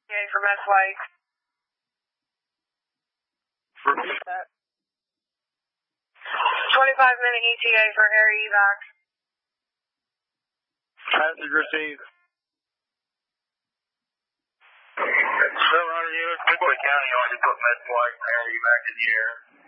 ETA for med flight. Repeat that. 25-minute ETA for air evac. Message received. So, Roger, you, Newport County, you want to put med flight and air evac in the air.